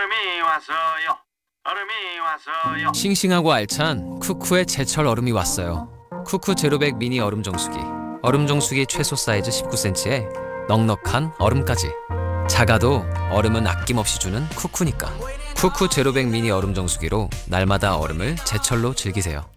얼음이 왔어요. 얼음이 왔어요. 싱싱하고 알찬 쿠쿠의 제철 얼음이 왔어요. 쿠쿠 제로백 미니 얼음 정수기. 얼음 정수기 최소 사이즈 19cm에 넉넉한 얼음까지. 작아도 얼음은 아낌없이 주는 쿠쿠니까. 쿠쿠 제로백 미니 얼음 정수기로 날마다 얼음을 제철로 즐기세요.